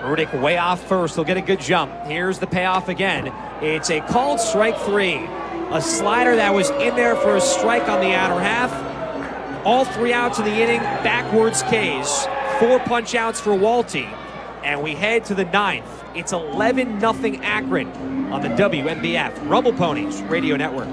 Rudick way off first. He'll get a good jump. Here's the payoff again. It's a called strike 3. A slider that was in there for a strike on the outer half. All 3 outs of the inning, backwards Ks. 4 punch outs for Walty. And we head to the 9th. It's 11-0 Akron on the WNBF Rumble Ponies Radio Network.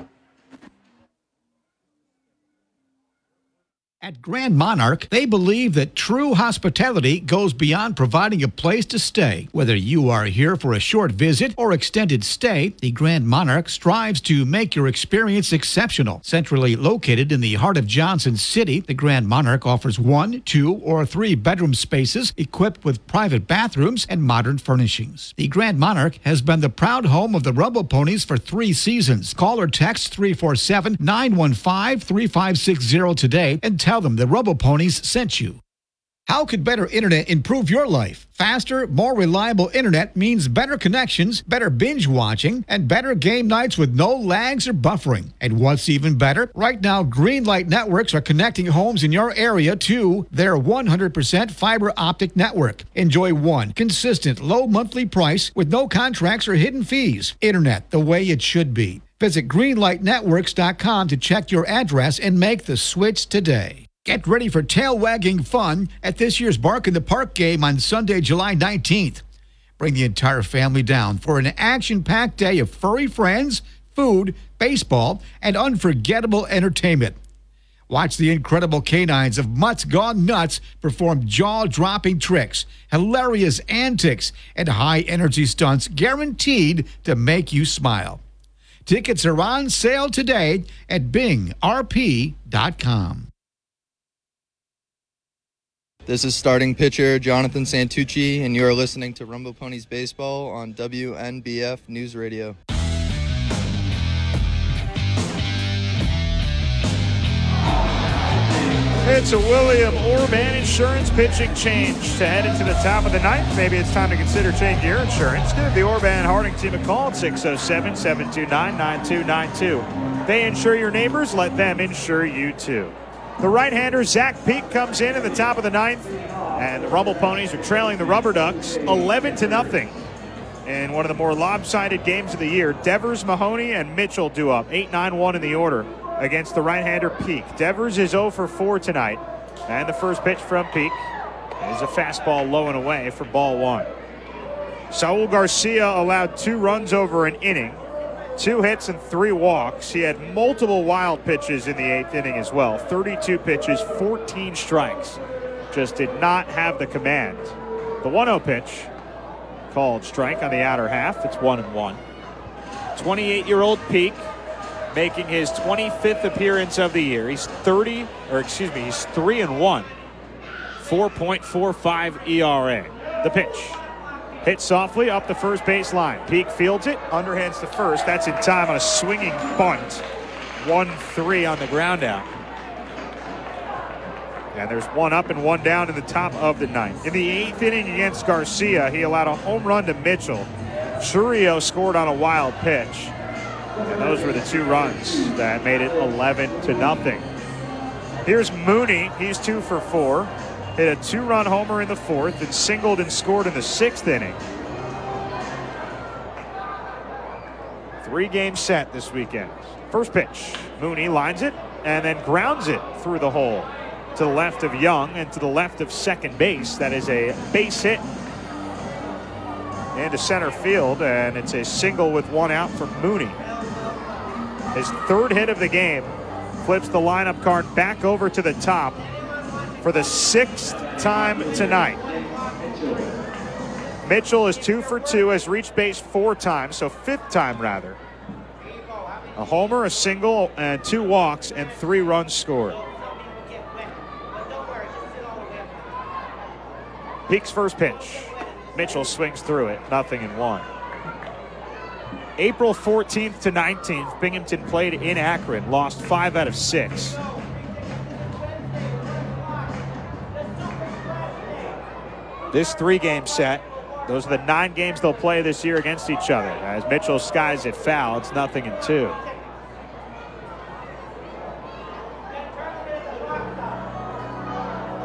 At Grand Monarch, they believe that true hospitality goes beyond providing a place to stay. Whether you are here for a short visit or extended stay, the Grand Monarch strives to make your experience exceptional. Centrally located in the heart of Johnson City, the Grand Monarch offers 1, 2, or 3 bedroom spaces equipped with private bathrooms and modern furnishings. The Grand Monarch has been the proud home of the Rumble Ponies for 3 seasons. Call or text 347-915-3560 today and tell them the Rumble Ponies sent you. How could better internet improve your life? Faster, more reliable internet means better connections, better binge watching, and better game nights with no lags or buffering. And what's even better? Right now, Greenlight Networks are connecting homes in your area to their 100% fiber optic network. Enjoy one consistent low monthly price with no contracts or hidden fees. Internet the way it should be. Visit greenlightnetworks.com to check your address and make the switch today. Get ready for tail-wagging fun at this year's Bark in the Park game on Sunday, July 19th. Bring the entire family down for an action-packed day of furry friends, food, baseball, and unforgettable entertainment. Watch the incredible canines of Mutts Gone Nuts perform jaw-dropping tricks, hilarious antics, and high-energy stunts guaranteed to make you smile. Tickets are on sale today at bingrp.com. This is starting pitcher Jonathan Santucci, and you are listening to Rumble Ponies Baseball on WNBF News Radio. It's a William Orban Insurance pitching change to head into the top of the 9th. Maybe it's time to consider changing your insurance. Give the Orban Harding team a call at 607-729-9292. They insure your neighbors. Let them insure you too. The right-hander Zach Peak comes in the top of the 9th, and the Rumble Ponies are trailing the Rubber Ducks 11-0 in one of the more lopsided games of the year. Devers, Mahoney, and Mitchell do up 8-9-1 in the order against the right-hander Peak. Devers is 0 for 4 tonight, and the first pitch from Peak is a fastball low and away for ball 1. Saul Garcia allowed 2 runs over an inning, 2 hits and 3 walks. He had multiple wild pitches in the 8th inning as well. 32 pitches, 14 strikes. Just did not have the command. The 1-0 pitch, called strike on the outer half. It's 1-1. 28-year-old Peak making his 25th appearance of the year. He's 3-1. 4.45 ERA. The pitch. Hit softly up the first base line. Peak fields it, underhands to first. That's in time on a swinging bunt. 1-3 on the ground out. And there's 1 up and 1 down in the top of the 9th. In the 8th inning against Garcia, he allowed a home run to Mitchell. Churio scored on a wild pitch. And those were the 2 runs that made it 11-0. Here's Mooney. He's 2 for 4. Hit a 2-run homer in the 4th and singled and scored in the 6th inning. 3-game set this weekend. First pitch. Mooney lines it and then grounds it through the hole to the left of Young and to the left of second base. That is a base hit into center field, and it's a single with 1 out for Mooney. His 3rd hit of the game flips the lineup card back over to the top for the 6th time tonight. Mitchell is 2 for 2, has reached base 4 times, so 5th time rather. A homer, a single, and 2 walks, and 3 runs scored. Peak's first pitch. Mitchell swings through it, 0-1. April 14th to 19th, Binghamton played in Akron, lost 5 out of 6. This 3-game set, those are the 9 games they'll play this year against each other. As Mitchell skies it foul, it's 0-2.